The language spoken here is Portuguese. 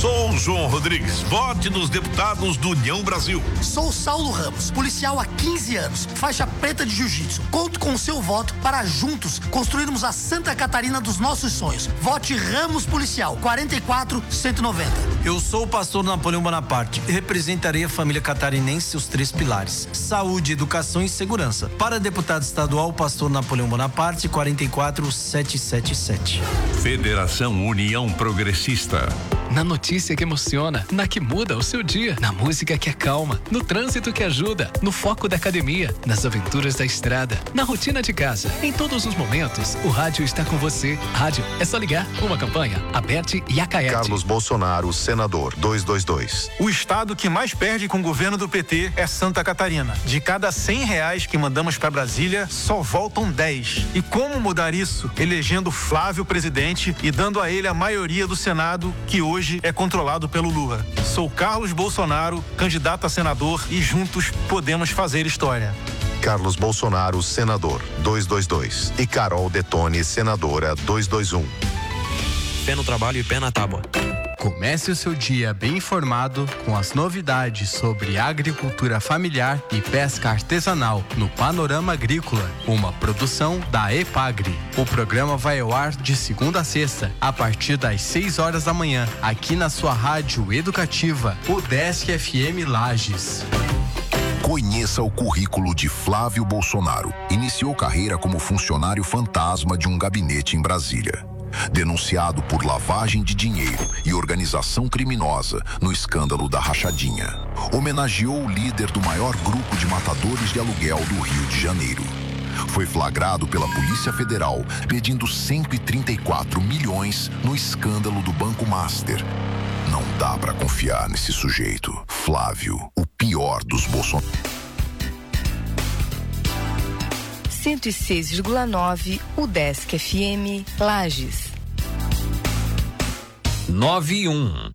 Sou o João Rodrigues. Vote nos deputados do União Brasil. Sou Saulo Ramos, policial há 15 anos, faixa preta de jiu-jitsu. Conto com o seu voto para juntos construirmos a Santa Catarina dos nossos sonhos. Vote Ramos Policial, 44-190. Eu sou o pastor Napoleão Bonaparte e representarei a família catarinense e os 3 pilares: saúde, educação e segurança. Para deputado estadual, o pastor Napoleão Bonaparte, 44777. Federação União Progressista. Na notícia que emociona, na que muda o seu dia, na música que acalma, no trânsito que ajuda, no foco da academia, nas aventuras da estrada, na rotina de casa. Em todos os momentos, o rádio está com você. Rádio, é só ligar. Uma campanha, Aberte e Acaete. Carlos Bolsonaro, senador, 222. O estado que mais perde com o governo do PT é Santa Catarina. De cada R$100 que mandamos para Brasília, só voltam 10. E como mudar isso? Elegendo Flávio presidente e dando a ele a maioria do Senado, que hoje é controlado pelo Lula. Sou Carlos Bolsonaro, candidato a senador, e juntos podemos fazer história. Carlos Bolsonaro, senador, 222. E Carol Detone, senadora, 221. Pé no trabalho e pé na tábua. Comece o seu dia bem informado com as novidades sobre agricultura familiar e pesca artesanal no Panorama Agrícola, uma produção da EPAGRE. O programa vai ao ar de segunda a sexta, a partir das 6 horas da manhã, aqui na sua rádio educativa, UDESC FM Lages. Conheça o currículo de Flávio Bolsonaro. Iniciou carreira como funcionário fantasma de um gabinete em Brasília. Denunciado por lavagem de dinheiro e organização criminosa no escândalo da rachadinha. Homenageou o líder do maior grupo de matadores de aluguel do Rio de Janeiro. Foi flagrado pela Polícia Federal pedindo 134 milhões no escândalo do Banco Master. Não dá pra confiar nesse sujeito. Flávio, o pior dos Bolsonaro. 106,9 UDESC FM Lages. 91.